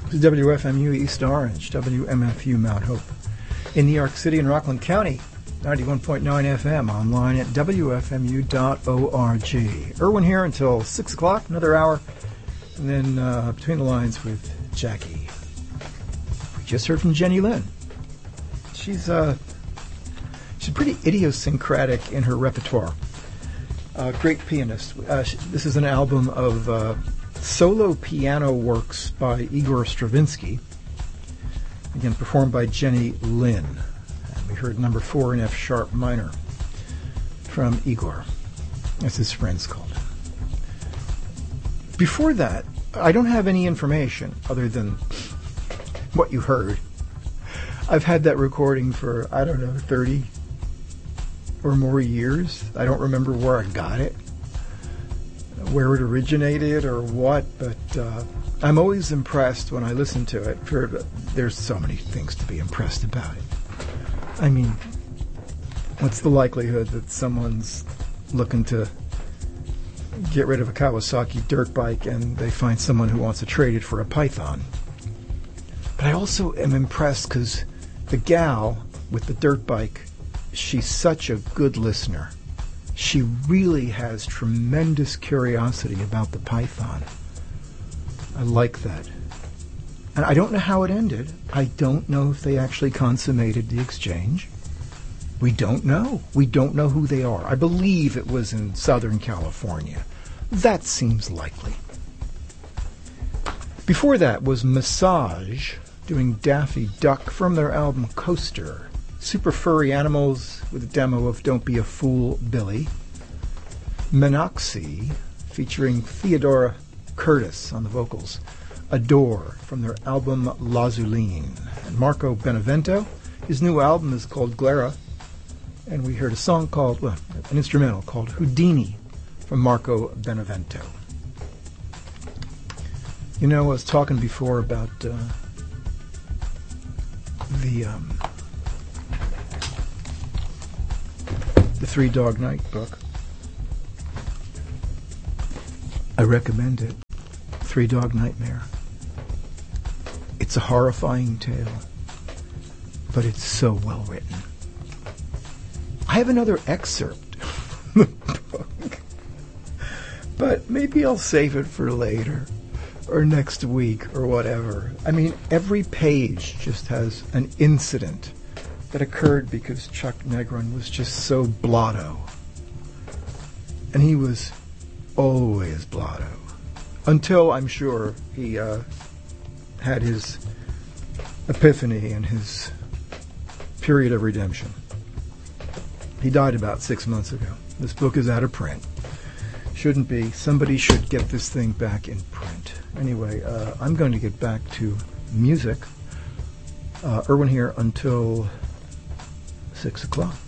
WFMU East Orange, WMFU Mount Hope. In New York City and Rockland County, 91.9 FM, online at WFMU.org. Irwin here until 6 o'clock, another hour, and then Between the Lines with Jackie. We just heard from Jenny Lynn. She's pretty idiosyncratic in her repertoire. Great pianist. This is an album of solo piano works by Igor Stravinsky, again performed by Jenny Lynn. And we heard number 4 in F sharp minor from Igor, as his friends called it. Before that, I don't have any information other than what you heard. I've had that recording for, 30 or more years. I don't remember where I got it, where it originated or what, but I'm always impressed when I listen to it. There's so many things to be impressed about it. I mean, what's the likelihood that someone's looking to get rid of a Kawasaki dirt bike and they find someone who wants to trade it for a Python? But I also am impressed because the gal with the dirt bike, she's such a good listener. She really has tremendous curiosity about the Python. I like that. And I don't know how it ended. I don't know if they actually consummated the exchange. We don't know. We don't know who they are. I believe it was in Southern California. That seems likely. Before that was Massage doing Daffy Duck from their album Coaster. Super Furry Animals with a demo of Don't Be a Fool, Billy. Menoxy, featuring Theodora Curtis on the vocals. Adore from their album Lazulene. And Marco Benevento, his new album is called Glera. And we heard a song called, an instrumental called Houdini from Marco Benevento. You know, I was talking before about the Three Dog Night book. I recommend it. Three Dog Nightmare. It's a horrifying tale, but it's so well written. I have another excerpt from the book, but maybe I'll save it for later or next week or whatever. I mean, every page just has an incident that occurred because Chuck Negron was just so blotto. And he was always blotto. Until, I'm sure, he had his epiphany and his period of redemption. He died about 6 months ago. This book is out of print. Shouldn't be. Somebody should get this thing back in print. Anyway, I'm going to get back to music. Irwin here until 6 o'clock.